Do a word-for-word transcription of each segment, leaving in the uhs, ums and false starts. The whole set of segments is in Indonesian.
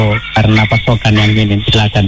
karena pasokan yang minim? Silakan.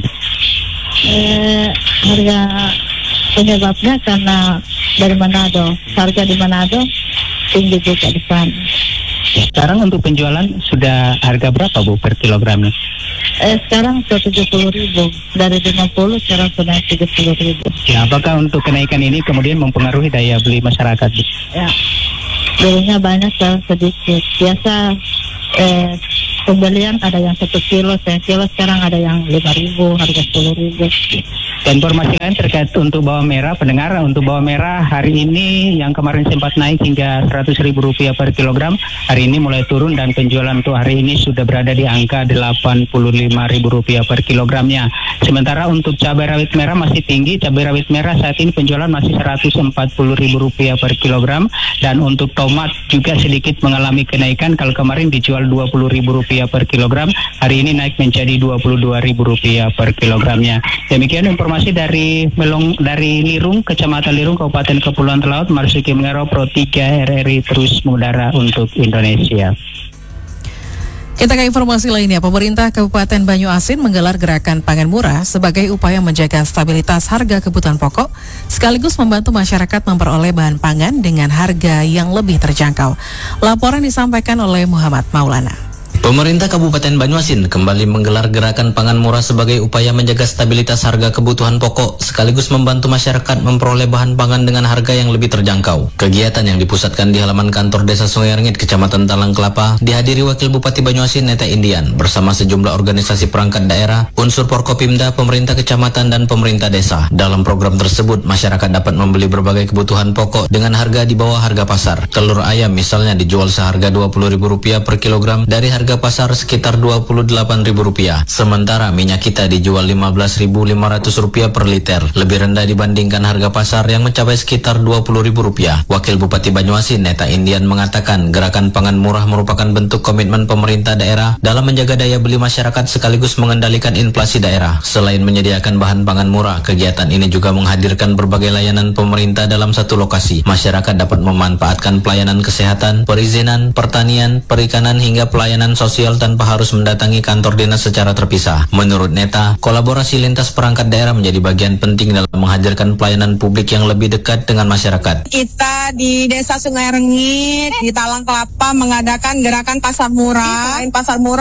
Eh, harga penyebabnya karena dari Manado, harga di Manado tinggi juga di sana. Sekarang untuk penjualan sudah harga berapa Bu per kilogramnya? Eh, sekarang ke tujuh puluh ribu, dari lima puluh sekarang sudah tujuh puluh ribu. Ya, apakah untuk kenaikan ini kemudian mempengaruhi daya beli masyarakat? Ya, belinya banyak atau sedikit. Biasa eh, pembelian ada yang satu kilo, saya kilo sekarang ada yang lima ribu, harga sepuluh ribu. Dan informasi lain terkait untuk bawang merah, pendengar, untuk bawang merah hari ini yang kemarin sempat naik hingga seratus ribu rupiah per kilogram, hari ini mulai turun dan penjualan untuk hari ini sudah berada di angka delapan puluh lima ribu rupiah per kilogramnya. Sementara untuk cabai rawit merah masih tinggi, cabai rawit merah saat ini penjualan masih seratus empat puluh ribu rupiah per kilogram, dan untuk tomat juga sedikit mengalami kenaikan. Kalau kemarin dijual dua puluh ribu rupiah per kilogram, hari ini naik menjadi dua puluh dua ribu rupiah per kilogramnya. Demikian informasi Informasi dari Melong, dari Lirung, Kecamatan Lirung, Kabupaten Kepulauan Talaut, Marsuki Mengaro, Pro tiga R R I terus mengudara untuk Indonesia. Kita ke informasi lainnya, pemerintah Kabupaten Banyuasin menggelar gerakan pangan murah sebagai upaya menjaga stabilitas harga kebutuhan pokok, sekaligus membantu masyarakat memperoleh bahan pangan dengan harga yang lebih terjangkau. Laporan disampaikan oleh Muhammad Maulana. Pemerintah Kabupaten Banyuasin kembali menggelar gerakan pangan murah sebagai upaya menjaga stabilitas harga kebutuhan pokok sekaligus membantu masyarakat memperoleh bahan pangan dengan harga yang lebih terjangkau. Kegiatan yang dipusatkan di halaman kantor Desa Sungai Rengit, Kecamatan Talang Kelapa, dihadiri Wakil Bupati Banyuasin Neta Indian bersama sejumlah organisasi perangkat daerah, unsur Porkopimda, pemerintah kecamatan dan pemerintah desa. Dalam program tersebut, masyarakat dapat membeli berbagai kebutuhan pokok dengan harga di bawah harga pasar. Telur ayam misalnya dijual seharga dua puluh ribu rupiah per kilogram dari harga pasar sekitar dua puluh delapan ribu rupiah. Sementara minyak kita dijual lima belas ribu lima ratus rupiah per liter, lebih rendah dibandingkan harga pasar yang mencapai sekitar dua puluh ribu rupiah. Wakil Bupati Banyuasin Neta Indian mengatakan gerakan pangan murah merupakan bentuk komitmen pemerintah daerah dalam menjaga daya beli masyarakat sekaligus mengendalikan inflasi daerah. Selain menyediakan bahan pangan murah, kegiatan ini juga menghadirkan berbagai layanan pemerintah dalam satu lokasi. Masyarakat dapat memanfaatkan pelayanan kesehatan, perizinan, pertanian, perikanan hingga pelayanan sosial tanpa harus mendatangi kantor dinas secara terpisah. Menurut Neta, kolaborasi lintas perangkat daerah menjadi bagian penting dalam menghadirkan pelayanan publik yang lebih dekat dengan masyarakat. Kita di Desa Sungai Rengit, di Talang Kelapa mengadakan gerakan pasar murah. Selain pasar murah,